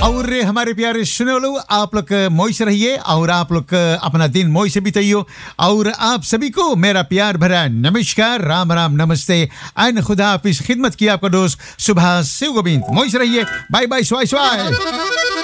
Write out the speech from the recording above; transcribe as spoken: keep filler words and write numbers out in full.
और हमारे प्यारे सुने वालों, आप लोग मोइस रहिए और आप लोग अपना दिन मोइ से बिताइए। और आप सभी को मेरा प्यार भरा नमस्कार, राम राम, नमस्ते एंड खुदा हाफिज। खिदमत की आपका दोस्त सुभाष शिव गोविंद। मोइस रहिए, बाय बाय, स्वाय स्वाय।